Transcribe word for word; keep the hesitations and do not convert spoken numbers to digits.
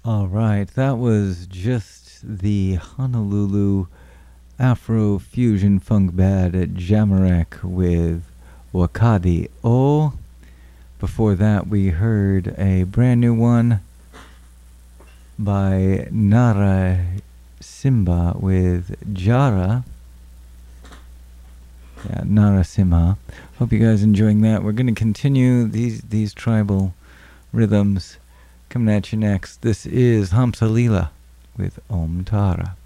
All right, that was just the Honolulu Afro Fusion Funk Band at Jamarek with Wakadi O. Before that, we heard a brand new one by Nara Simba with Jara. Yeah, Narasimha. Hope you guys enjoying that. We're going to continue these these tribal rhythms coming at you next. This is Hamsa Leela with Om Tara.